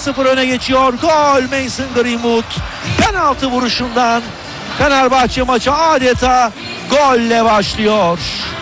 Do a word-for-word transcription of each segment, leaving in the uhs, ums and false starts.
sıfır öne geçiyor. Gol Mason Greenwood. Penaltı vuruşundan Fenerbahçe maçı adeta golle başlıyor.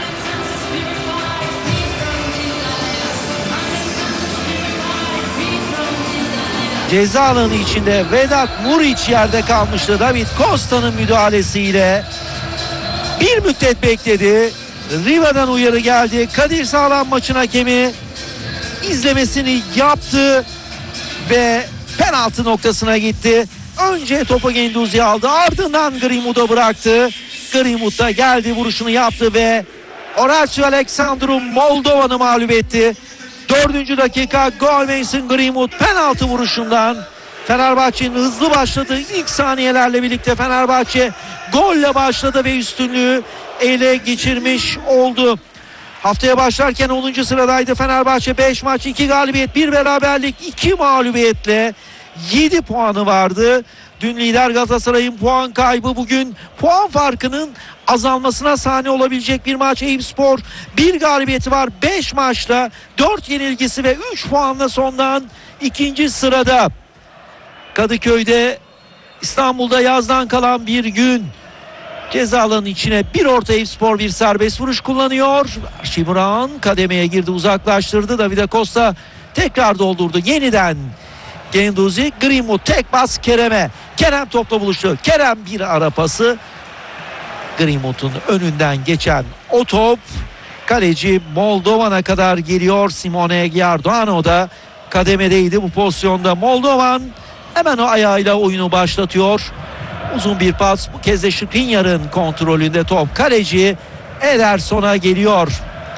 Ceza alanı içinde Vedat Muriç yerde kalmıştı. David Costa'nın müdahalesiyle bir müddet bekledi. Riva'dan uyarı geldi. Kadir Sağlam maçın hakemi izlemesini yaptı ve penaltı noktasına gitti. Önce topu Guendouzi aldı, ardından Greenwood'a bıraktı. Greenwood da geldi, vuruşunu yaptı ve Horacio Alexandru Moldova'nı mağlup etti. Dördüncü dakika, gol Mason Greenwood penaltı vuruşundan. Fenerbahçe'nin hızlı başladığı ilk saniyelerle birlikte Fenerbahçe golle başladı ve üstünlüğü ele geçirmiş oldu. Haftaya başlarken onuncu sıradaydı Fenerbahçe. beş maç, iki galibiyet, bir beraberlik, iki mağlubiyetle yedi puanı vardı. Dün lider Galatasaray'ın puan kaybı bugün puan farkının azalmasına sahne olabilecek bir maç. Eyüpspor bir galibiyeti var beş maçta, dört yenilgisi ve üç puanla sondan ikinci sırada. Kadıköy'de, İstanbul'da yazdan kalan bir gün. Ceza alanının içine bir orta, Eyüpspor bir serbest vuruş kullanıyor. Şimran kademeye girdi, uzaklaştırdı. Davide Costa tekrar doldurdu. Yeniden Guendouzi, Greenwood tek bas Kerem'e. Kerem topla buluştu. Kerem bir ara pası. Greenwood'un önünden geçen o top kaleci Moldovan'a kadar geliyor. Simone Giardano da kademedeydi bu pozisyonda. Moldovan hemen o ayağıyla oyunu başlatıyor. Uzun bir pas, bu kez de Skriniar'ın kontrolünde top kaleci Ederson'a geliyor.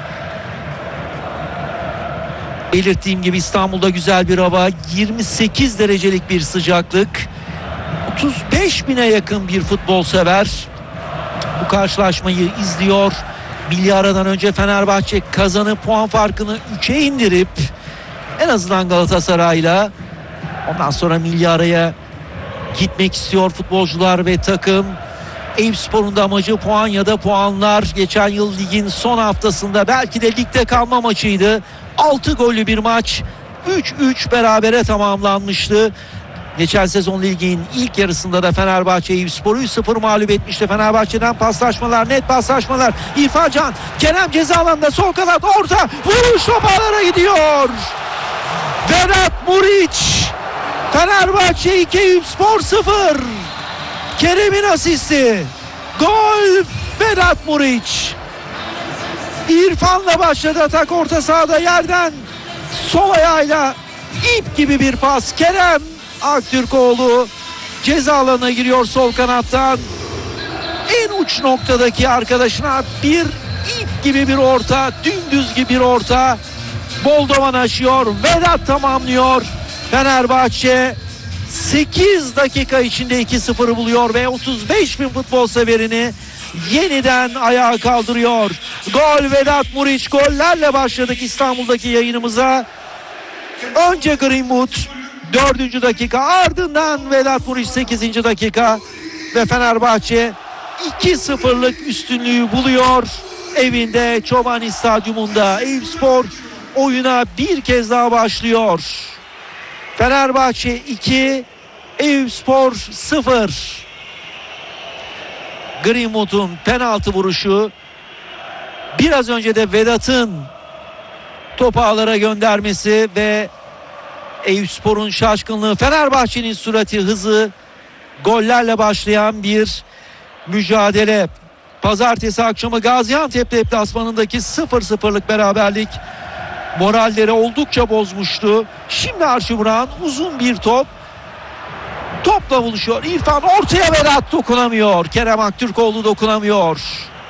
Belirttiğim gibi İstanbul'da güzel bir hava, yirmi sekiz derecelik bir sıcaklık, otuz beş bine yakın bir futbol sever bu karşılaşmayı izliyor. Milli aradan önce Fenerbahçe kazanıp puan farkını üçe indirip en azından Galatasaray'la ondan sonra milli araya gitmek istiyor futbolcular ve takım. Eyüpspor'un da amacı puan ya da puanlar. Geçen yıl ligin son haftasında belki de ligde kalma maçıydı. altı gollü bir maç, üç üç berabere tamamlanmıştı. Geçen sezon ligin ilk yarısında da Fenerbahçe Eyüpspor'u üç sıfır mağlup etmişti. Fenerbahçe'den paslaşmalar, net paslaşmalar. İrfan Can, Kerem ceza alanında, sol kanat, orta vuruş, top ağlara gidiyor. Vedat Muriç, Fenerbahçe iki, Eyüpspor sıfır. Kerem'in asisti. Gol Vedat Muriç. İrfan'la başladı atak, orta sahada yerden sol ayağıyla ip gibi bir pas. Kerem Aktürkoğlu ceza alanına giriyor sol kanattan. En uç noktadaki arkadaşına bir ip gibi bir orta, dümdüz gibi bir orta. Moldovan aşıyor, Vedat tamamlıyor. Fenerbahçe sekiz dakika içinde iki sıfırı buluyor ve otuz beş bin futbol severini yeniden ayağa kaldırıyor. Gol Vedat Muriç. Gollerle başladık İstanbul'daki yayınımıza. Önce Greenwood dördüncü dakika, ardından Vedat Muriç sekizinci dakika ve Fenerbahçe iki sıfırlık üstünlüğü buluyor. Evinde, Çobani Stadyumunda Eyüpspor oyuna bir kez daha başlıyor. Fenerbahçe iki, Eyüpspor sıfır. Greenwood'un penaltı vuruşu, biraz önce de Vedat'ın topu ağlara göndermesi ve Eyüpspor'un şaşkınlığı, Fenerbahçe'nin sürati, hızı, gollerle başlayan bir mücadele. Pazartesi akşamı Gaziantep deplasmanındaki sıfır sıfırlık beraberlik moralleri oldukça bozmuştu. Şimdi Arşi Burak'ın uzun bir top. Topla buluşuyor. İrfan ortaya, Vedat dokunamıyor. Kerem Aktürkoğlu dokunamıyor.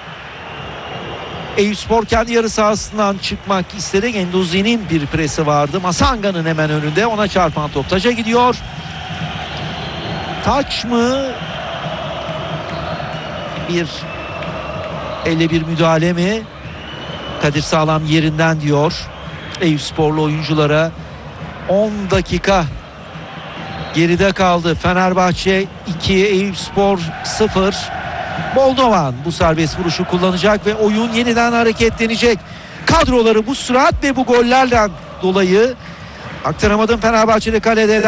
Eyüpspor kendi yarı sahasından çıkmak istedi. Guendouzi'nin bir presi vardı. Masanga'nın hemen önünde. Ona çarpan top taça gidiyor. Taç mı? Bir elle bir müdahale mi? Kadir Sağlam yerinden diyor. Eyüpsporlu oyunculara on dakika geride kaldı. Fenerbahçe iki, Eyüpspor sıfır. Moldovan bu serbest vuruşu kullanacak ve oyun yeniden hareketlenecek. Kadroları bu sürat ve bu gollerden dolayı aktaramadım. Fenerbahçe'de kalede